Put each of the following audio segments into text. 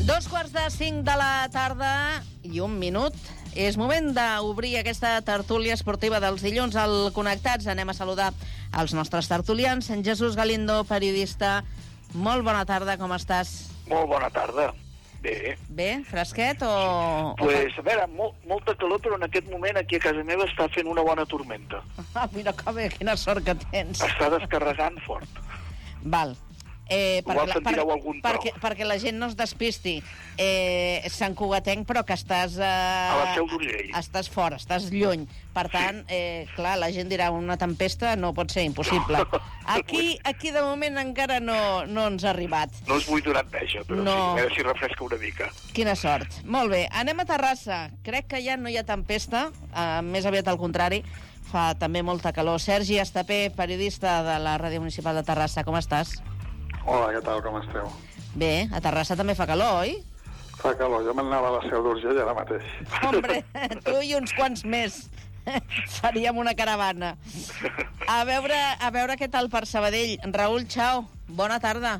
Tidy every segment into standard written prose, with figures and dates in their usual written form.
2:45 de la tarda i 1 minut. És moment d'obrir aquesta tertúlia esportiva dels dilluns al Connectats. Anem a saludar els nostres tertulians. En Jesús Galindo, periodista. Molt bona tarda, com estàs? Molt bona tarda. Bé. Bé? Fresquet o... Pues, a veure, molta calor, però en aquest moment aquí a casa meva està fent una bona tormenta. Ah, mira que bé, quina sort que tens. Està descarregant fort. Val. Sentireu algun tro. Perquè la gent no es despisti. Sant Cugatenc, però que estàs... A la Seu d'Urgell. Estàs fora, estàs lluny. Per tant, clar, la gent dirà una tempesta no pot ser impossible. Aquí de moment encara no ens ha arribat. No us vull donar enveja, però no. Sí, a veure si refresca una mica. Quina sort. Molt bé, anem a Terrassa. Crec que ja no hi ha tempesta, més aviat al contrari. Fa també molta calor. Sergi Estapé, periodista de la Ràdio Municipal de Terrassa, com estàs? Hola, què tal, com esteu? Bé, a Terrassa també fa calor, oi? Fa calor, jo me'n anava a la Seu d'Urgell ara mateix. Hombre, tu i uns quants més. Faríem una caravana. A veure què tal per Sabadell. Raül, ciao, bona tarda.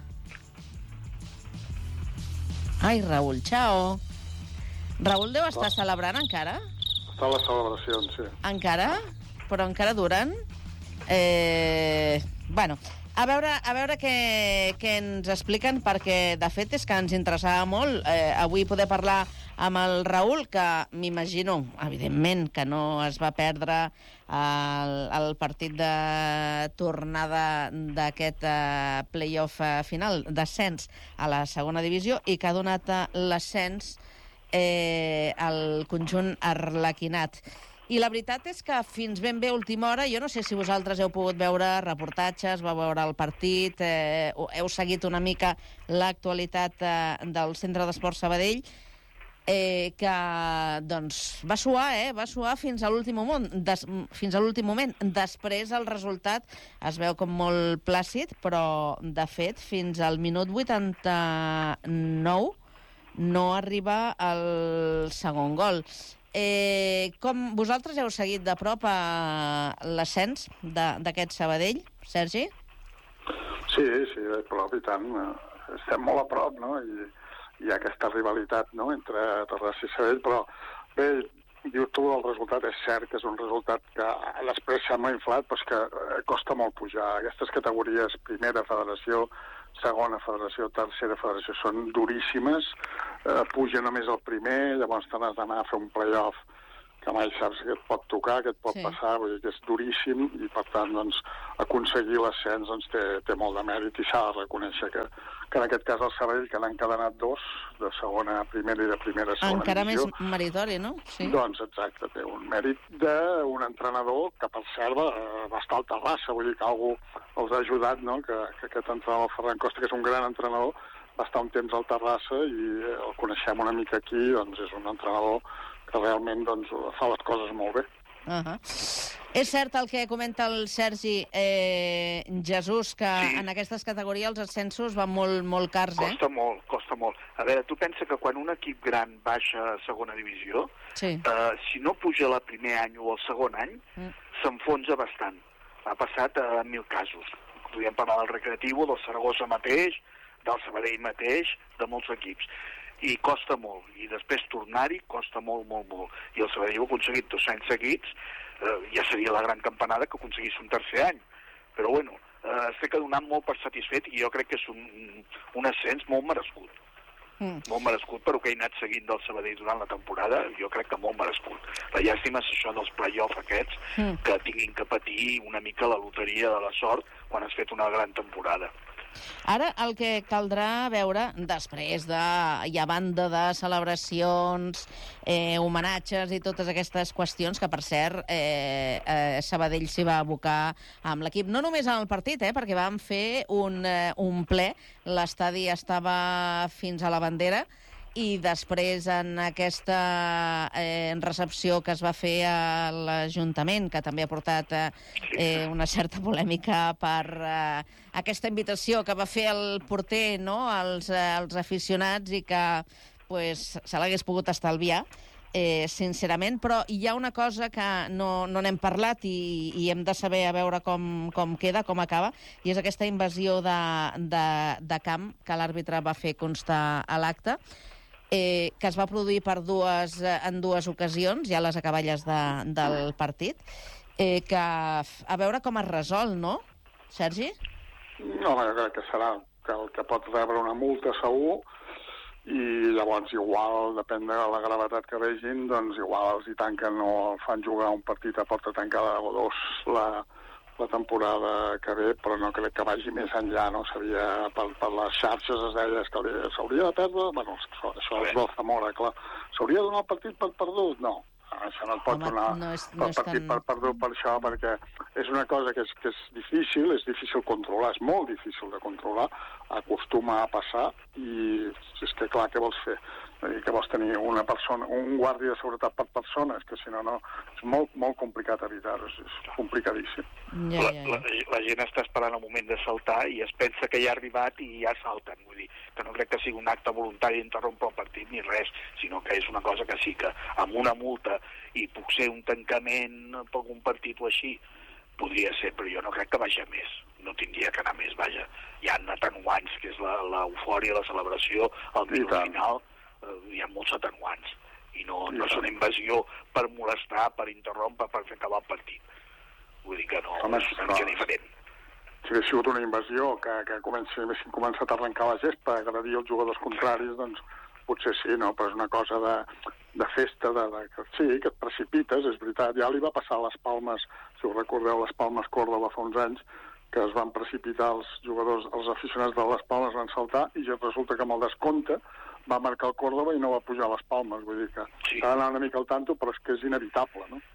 Ai, Raül, ciao. Raül deu estar celebrant encara? Està a les celebracions, sí. Encara? Però encara duren? Bueno... A veure què ens expliquen, perquè de fet és que ens interessava molt avui poder parlar amb el Raül, que m'imagino, evidentment, que no es va perdre el partit de tornada d'aquest play-off final, d'ascens a la segona divisió, i que ha donat l'ascens al conjunt arlequinat. I la veritat és que fins ben bé última hora, jo no sé si vosaltres heu pogut veure reportatges, vau veure el partit, heu seguit una mica l'actualitat del Centre d'Esport Sabadell, que doncs va suar fins a l'últim moment. Després el resultat es veu com molt plàcid, però de fet fins al minut 89 no arriba el segon gol. Com vosaltres heu seguit de prop l'ascens d'aquest Sabadell, Sergi? Sí, de prop i tant. Estem molt a prop, no? I hi ha aquesta rivalitat, no?, entre Terrassa i Sabadell, però bé, dius tu, el resultat és cert que és un resultat que després sembla inflat, però és que costa molt pujar. Aquestes categories, primera federació, segona federació, tercera federació, són duríssimes, puja només el primer, llavors te n'has d'anar a fer un play-off que mai saps què et pot tocar, què et pot passar, vull dir que és duríssim, i per tant, doncs, aconseguir l'ascens doncs, té molt de mèrit, i s'ha de reconèixer que en aquest cas el Sabadell, que n'han encadenat dos, de segona a primera i de primera a segona encara divisió. Més meritori, no? Sí. Doncs exacte, té un mèrit d'un entrenador que per cert va estar al Terrassa, vull dir que algú els ha ajudat, no?, que aquest entrenador, Ferran Costa, que és un gran entrenador, va estar un temps al Terrassa i el coneixem una mica aquí, doncs és un entrenador que realment doncs, fa les coses molt bé. És cert el que comenta el Sergi, Jesús, que sí, en aquestes categories els ascensos van molt cars, Costa molt. A veure, tu pensa que quan un equip gran baixa a segona divisió, sí, si no puja el primer any o el segon any, s'enfonsa bastant. Ha passat a 1000 casos. Podríem parlar del Recreativo, del Saragossa mateix, del Sabadell mateix, de molts equips. I costa molt, i després tornar-hi costa molt. I el Sabadell ha aconseguit 2 anys seguits, ja seria la gran campanada que aconseguís un tercer any. Però bueno, s'ha donat molt per satisfet, i jo crec que és un ascens molt merescut. Molt merescut, però que he anat seguint del Sabadell durant la temporada, jo crec que molt merescut. La llàstima és això dels play-off aquests, que tinguin que patir una mica la loteria de la sort quan has fet una gran temporada. Ara el que caldrà veure, després de, i a banda de celebracions, homenatges i totes aquestes qüestions, que per cert Sabadell s'hi va abocar amb l'equip, no només en el partit, perquè vam fer un ple, l'estadi estava fins a la bandera, i després en aquesta recepció que es va fer a l'Ajuntament, que també ha portat una certa polèmica per aquesta invitació que va fer el porter, no?, als aficionats, i que se l'hagués pogut estalviar, sincerament, però hi ha una cosa que no n'hem parlat i hem de saber a veure com queda, com acaba, i és aquesta invasió de camp que l'àrbitre va fer constar a l'acte. que es va produir en dues ocasions, ja a les acaballes del partit, que a veure com es resol, no, Sergi? No, jo crec que serà que pot rebre una multa segur, i llavors igual, depèn de la gravetat que vegin, doncs igual els hi tanquen o fan jugar un partit a porta tancada o dos la temporada que ve, però no crec que vagi més enllà, no? Per les xarxes es deia que s'hauria de perdre, bueno, això és del Zamora, clar. S'hauria de donar el partit per perdut? No. Això no et pot donar el partit per perdut per això, perquè és una cosa que és difícil controlar, és molt difícil de controlar, acostuma a passar, i és que clar, què vols fer? Que vols tenir una persona, un guàrdia de seguretat per persona, és que si no, és molt complicat evitar-ho, és complicadíssim. La gent està esperant el moment de saltar i es pensa que ja ha arribat i ja salten, vull dir, que no crec que sigui un acte voluntari d'interrompre el partit ni res, sinó que és una cosa que sí que amb una multa i potser un tancament per algun partit o així podria ser, però jo no crec que vagi més, no tindria que anar més, vaja. Hi ha atenuants, que és l'eufòria, la celebració, el minut final, hi ha molts atenuants, i no és una invasió per molestar, per interrompre, per fer acabar el partit. Vull dir que no, és una mica diferent. Si hagués sigut una invasió que haguessin començat a arrencar la gespa, a agredir els jugadors contraris, doncs potser sí, no? Però és una cosa de festa, sí, que et precipites, és veritat. Ja li va passar a les Palmes, si us recordeu, les Palmes Córdoba fa uns anys, que es van precipitar els jugadors, els aficionats de les Palmes van saltar, i ja resulta que amb el descompte va marcar el Córdoba i no va pujar a les Palmes. Vull dir que s'ha d'anar una mica al tanto, però és que és inevitable, no?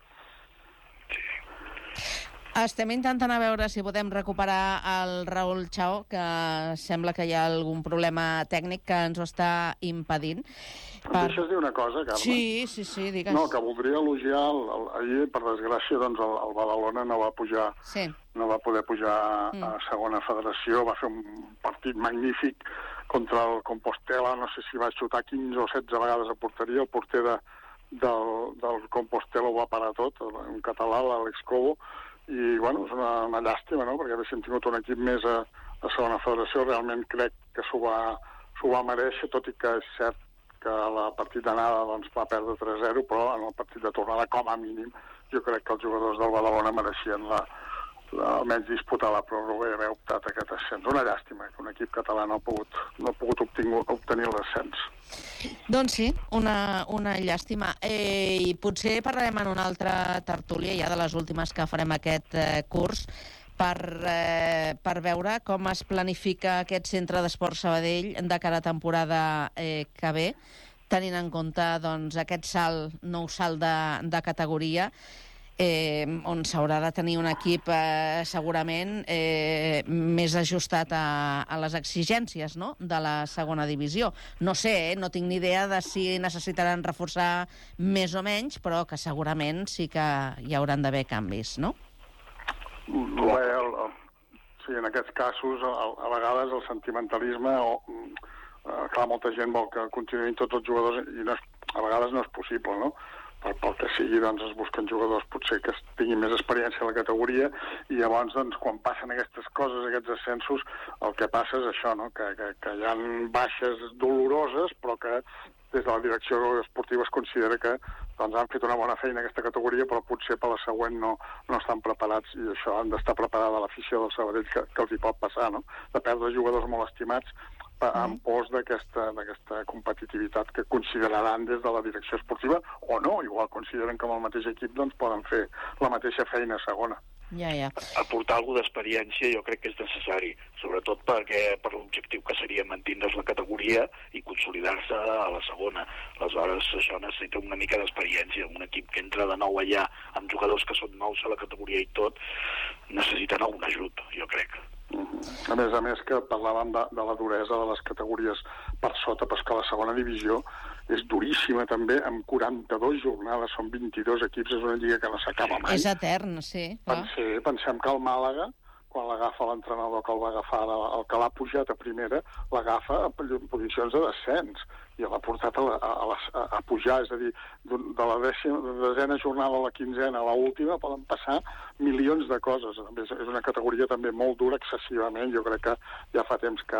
Estem intentant a veure si podem recuperar el Raül Chao, que sembla que hi ha algun problema tècnic que ens ho està impedint. Deixes dir una cosa, Carme? Sí, digues. No, que voldria elogiar, ahir, per desgràcia, doncs el Badalona no va pujar, no va poder pujar a segona federació, va fer un partit magnífic contra el Compostela, no sé si va xutar 15 o 16 vegades a porteria, el porter del Compostela ho va parar tot, en català, l'Àlex Cobo, i, bueno, és una llàstima, no?, perquè haguéssim tingut un equip més a segona federació, realment crec que s'ho va mereixer, tot i que és cert que la partit d'anada doncs, va perdre 3-0, però en el partit de tornada, com a mínim, jo crec que els jugadors del Badalona mereixien almenys disputar la pròrroga i haver optat a aquest ascens. Una llàstima que un equip català no ha pogut obtenir l'ascens. Doncs sí, una llàstima. I potser parlarem en una altra tertúlia, ja de les últimes que farem aquest curs, per veure com es planifica aquest centre d'esport Sabadell de cara a temporada que ve, tenint en compte doncs, aquest nou salt de categoria, on s'haurà de tenir un equip segurament més ajustat a les exigències, no?, de la segona divisió. No sé, no tinc ni idea de si necessitaran reforçar més o menys, però que segurament sí que hi hauran d'haver canvis, no? Bé, sí, en aquests casos, a vegades el sentimentalisme, clar, molta gent vol que continuïn tots els jugadors i a vegades no és possible, no? Pel que sigui, doncs es busquen jugadors potser que tinguin més experiència a la categoria, i llavors, doncs, quan passen aquestes coses, aquests ascensos, el que passa és això, no?, que hi ha baixes doloroses, però que des de la direcció esportiva es considera que doncs, han fet una bona feina en aquesta categoria, però potser per la següent no estan preparats, i això han d'estar preparada l'afició del Sabadell, que els hi pot passar, no?, de perdre jugadors molt estimats en pos d'aquesta competitivitat que consideraran des de la direcció esportiva, o no, igual consideren que amb el mateix equip doncs, poden fer la mateixa feina a segona. Ja. Aportar alguna d'experiència jo crec que és necessari, sobretot per l'objectiu que seria mantindre's la categoria i consolidar-se a la segona. Aleshores, això necessita una mica d'experiència. Un equip que entra de nou allà amb jugadors que són nous a la categoria i tot, necessiten algun ajut, jo crec. A més que parlàvem de la duresa de les categories per sota, però és que la segona divisió és duríssima també, amb 42 jornades, són 22 equips, és una lliga que no s'acaba mai. És etern, sí. Pensem que el Màlaga, quan l'agafa l'entrenador que el va agafar, el que l'ha pujat a primera, l'agafa a posicions de descens, i l'ha portat a pujar, és a dir, de la desena jornada a la quinzena a l'última poden passar milions de coses. És una categoria també molt dura excessivament, jo crec que ja fa temps que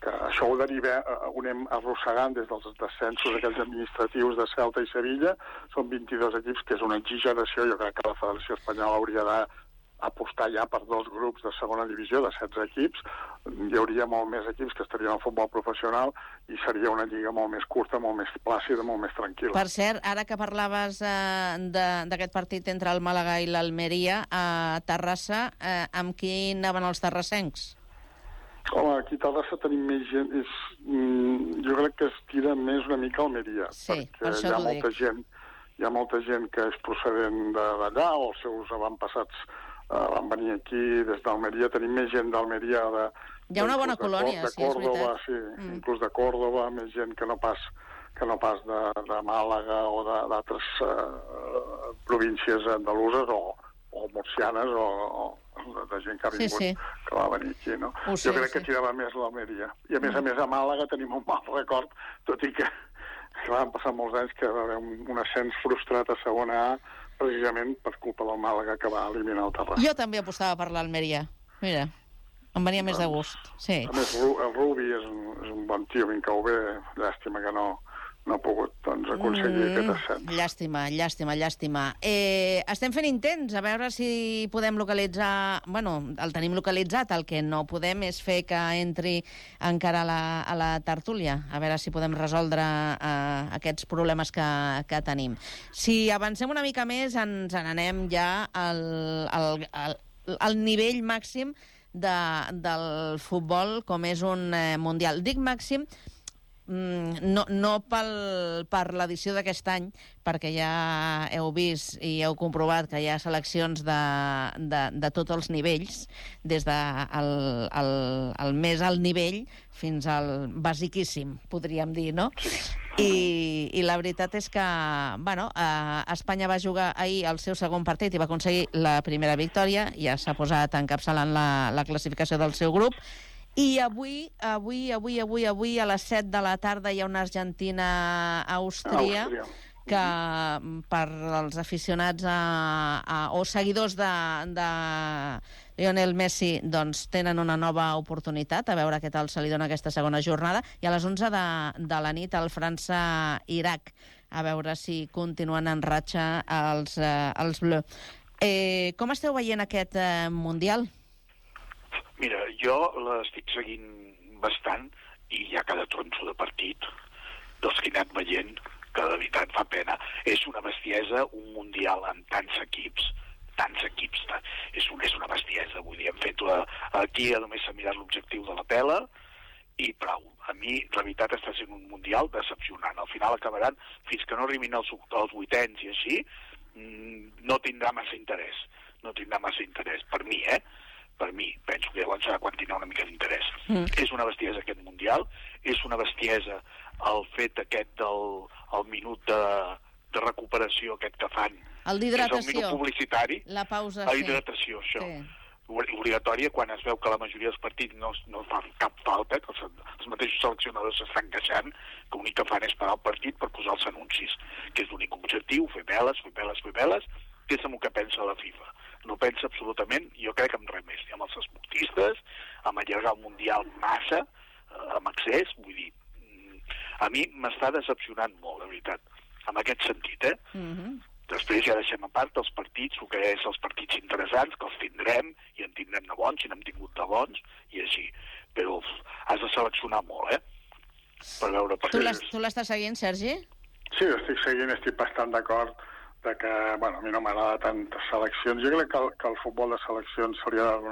això ho ho anem arrossegant des dels descensos aquells administratius de Celta i Sevilla. Són 22 equips, que és una exageració. Jo crec que la Federació Espanyola hauria d'apostar ja per 2 grups de segona divisió, de 16 equips. Hi hauria molt més equips que estarien al futbol professional i seria una lliga molt més curta, molt més plàcida, molt més tranquil·la. Per cert, ara que parlaves d'aquest partit entre el Màlaga i l'Almeria, a Terrassa, amb qui anaven els terrassencs? Home, aquí a Terrassa tenim més gent. Jo crec que es tira més una mica a Almeria. Sí, per això t'ho dic. Hi ha molta gent que és procedent d'allà, o els seus avantpassats van venir aquí des d'Almeria. Tenim més gent d'Almeria. Hi ha una bona colònia, sí, és veritat. Sí, inclús de Còrdoba, més gent que no pas de Màlaga o d'altres províncies andaluses o murcianes o de gent que ha vingut, que va venir aquí, no? Jo crec que tirava més l'Almeria. I a més a Màlaga tenim un mal record, tot i que van passar molts anys que va haver un ascens frustrat a segona A, precisament per culpa del Màlaga, que va eliminar el Terrassa. Jo també apostava per l'Almeria. Mira, em venia més de gust. Sí. A més, el Rubi és un bon tio, ben cau bé. Llàstima que no ha pogut aconseguir aquest ascens. Llàstima. Estem fent intents a veure si podem localitzar... Bueno, el tenim localitzat. El que no podem és fer que entri encara a la tertúlia. A veure si podem resoldre aquests problemes que tenim. Si avancem una mica més, ens n'anem ja al nivell màxim del futbol, com és un mundial. Dic màxim no per l'edició d'aquest any, perquè ja heu vist i heu comprovat que hi ha seleccions de tots els nivells, des del més alt nivell fins al basiquíssim, podríem dir, no? I la veritat és que Espanya va jugar ahir el seu segon partit i va aconseguir la primera victòria, ja s'ha posat encapçalant la classificació del seu grup. I avui, a les 7 de la tarda, hi ha una Argentina-Àustria que per als aficionats o seguidors de Lionel Messi doncs tenen una nova oportunitat, a veure què tal se li dona aquesta segona jornada, i a les 11 de la nit el França-Iraq, a veure si continuen en ratxa els bleus. Com esteu veient aquest Mundial? Mira, jo l'estic seguint bastant i hi ha cada tronço de partit dels que he anat veient que de veritat fa pena. És una bestiesa un mundial amb tants equips. És una bestiesa. Vull dir, hem fet aquí només s'ha mirat l'objectiu de la pela i prou. A mi, la veritat, està sent un mundial decepcionant. Al final acabaran, fins que no arribin als 8ens i així, no tindrà massa interès. Per mi, Per mi, penso que llavors serà quan tindrà una mica d'interès. És una bestiesa aquest mundial, és una bestiesa el fet aquest del minut de recuperació aquest que fan. El d'hidratació. És el minut publicitari. La pausa, La hidratació, això. Sí. Obligatòria quan es veu que la majoria dels partits no fan cap falta, que els mateixos seleccionadors s'estan queixant, que l'únic que fan és parar el partit per posar els anuncis, que és l'únic objectiu, fer veles, que és el que pensa la FIFA. No pensa absolutament, jo crec, en res més, ni amb els esportistes, amb allargar el Mundial massa, amb excés, vull dir, a mi m'està decepcionant molt, de veritat, en aquest sentit, Després ja deixem a part els partits, el que és els partits interessants, que els tindrem, i en tindrem de bons, i n'hem tingut de bons, i així. Però has de seleccionar molt, per veure... Tu l'estàs seguint, Sergi? Sí, estic seguint, estic bastant d'acord que, a mi no m'agrada tantes seleccions. Jo crec que el futbol de seleccions s'hauria de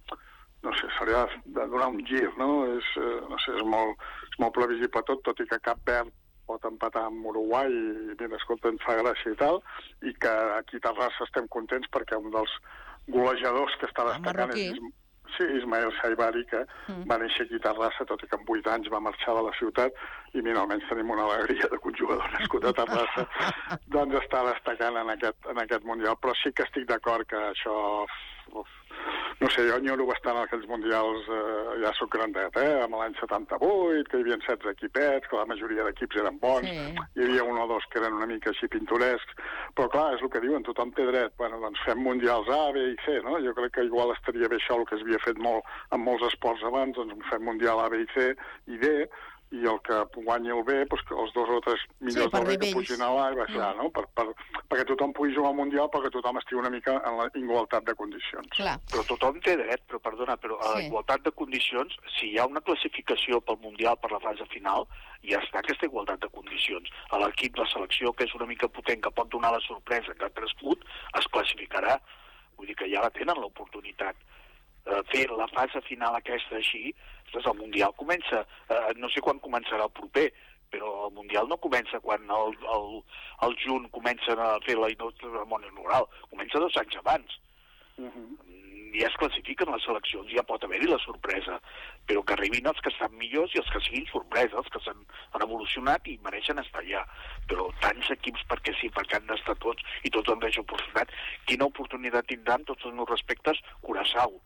donar un gir, no? És molt previsible tot i que Cap Verd pot empatar amb Uruguai i, mira, escolta, ens fa gràcia i tal, i que aquí a Terrassa estem contents perquè un dels golejadors que està destacant és Ismael Saibari, que va néixer aquí a Terrassa, tot i que amb 8 anys va marxar de la ciutat, i mira, almenys tenim una alegria de que un jugador nascut a Terrassa doncs està destacant en aquest Mundial. Però sí que estic d'acord que això no sé, jo enyoro bastant aquells mundials, ja soc grandet, amb l'any 78, que hi havia 16 equipets, que la majoria d'equips eren bons, hi havia un o dos que eren una mica així pintorescs, però clar, és el que diuen, tothom té dret, bueno, doncs fem mundials A, B i C, no? Jo crec que igual estaria bé això, el que s'havia fet molt en molts esports abans, doncs fem mundial A, B i C i D, i el que guanyi el B, doncs que els 2 o 3 millors del B que pugin a l'A i baixar, no? Perquè tothom pugui jugar al Mundial, perquè tothom estigui una mica en la igualtat de condicions. Clar. Però tothom té dret, però a la igualtat de condicions, si hi ha una classificació pel Mundial per la fase final, ja està aquesta igualtat de condicions. A l'equip, la selecció, que és una mica potent, que pot donar la sorpresa que ha crescut, es classificarà. Vull dir que ja la tenen l'oportunitat. Fer la fase final aquesta així, el Mundial comença, no sé quan començarà el proper, però el Mundial no comença quan al juny comencen a fer la cerimònia inaugural, comença 2 anys abans. Ja es classifiquen les seleccions, ja pot haver-hi la sorpresa, però que arribin els que estan millors i els que siguin sorpresa, els que han evolucionat i mereixen estar allà. Però tants equips perquè sí, perquè han d'estar tots i tots han deixat oportunitat. Quina oportunitat tindran, tots els meus respectes, Curaçao?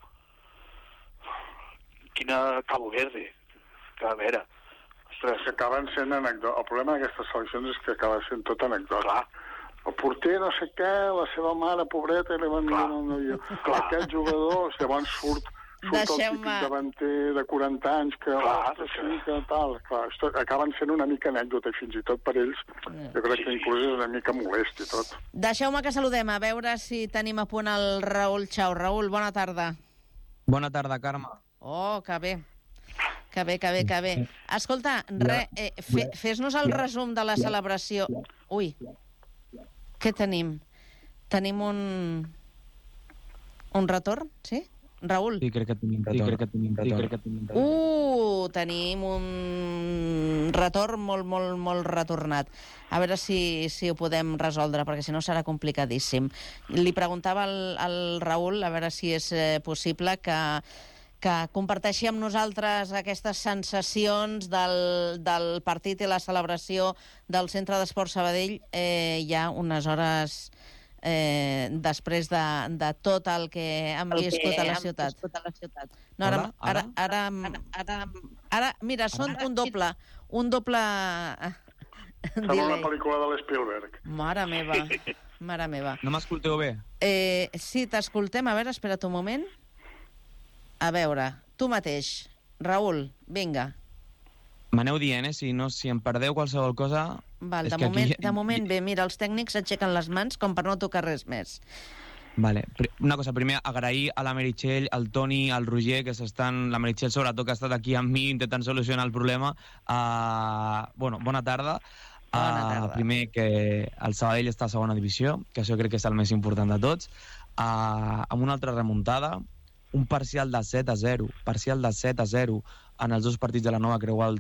Quina Cabo Verde? Que a veure... Ostres, que acaben sent anecdòtics. El problema d'aquestes seleccions és que acaba sent tot anecdòtic. El porter no sé què, la seva mare, pobreta, li van dir... Aquest jugador, llavors surt el típic davanter de 40 anys que... sí, que tal... Clar, acaben sent una mica anècdota i fins i tot per ells jo crec que inclús és una mica molest i tot. Deixeu-me que saludem, a veure si tenim a punt el Raül Chau. Raül, bona tarda. Bona tarda, Carme. Oh, que bé. Que bé. Escolta, fes-nos el resum de la celebració. Ui, què tenim? Tenim un retorn, sí? Raül? Sí, crec que tenim retorn. Tenim un retorn molt retornat. A veure si ho podem resoldre, perquè si no serà complicadíssim. Li preguntava al Raül, a veure si és possible que comparteixi amb nosaltres aquestes sensacions del partit i la celebració del Centre d'Esport Sabadell ja unes hores després de tot el que hem viscut a la ciutat. No, ara, mira, són un doble. Sembla una pel·lícula de l'Spielberg. Mare meva. No m'escolteu bé? Sí, t'escoltem. A veure, espera't un moment. A veure, tu mateix, Raül, vinga. M'aneu dient, si em perdeu qualsevol cosa... Val, de moment bé, mira, els tècnics aixequen les mans com per no tocar res més. Vale. Una cosa, primer, agrair a la Meritxell, al Toni, al Roger, que la Meritxell sobretot, que ha estat aquí amb mi intentant solucionar el problema. Bona tarda. Primer, que el Sabadell està a segona divisió, que això crec que és el més important de tots. Amb una altra remuntada, un parcial de 7-0 en els 2 partits de la Nova Creu